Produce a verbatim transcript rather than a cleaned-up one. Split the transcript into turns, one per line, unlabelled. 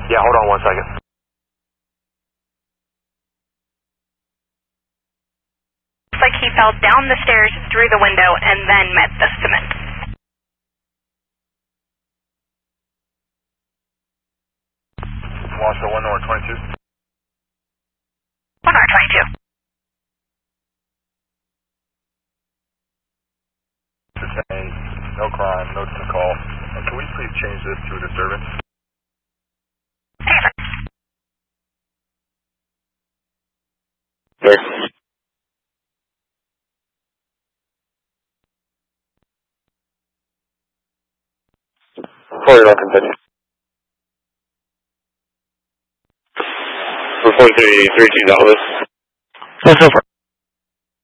Yeah, hold on one second.
Looks like he fell down the stairs through the window and then met the cement.
Washoe one North twenty-two.
one R twenty-two.
Sustained, no crime, no to call. And can we please change this to a disturbance?
Sir. Forward on continue. Report three three two Dallas.
Yes, over.